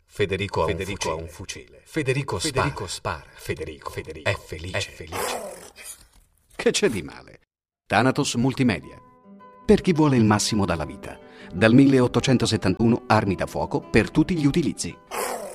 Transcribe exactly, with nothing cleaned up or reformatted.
Federico ha Federico un fucile. Federico spara. Federico spara. Federico, Federico è felice. È felice. Che c'è di male? Thanatos Multimedia. Per chi vuole il massimo dalla vita. Dal milleottocentosettantuno armi da fuoco per tutti gli utilizzi.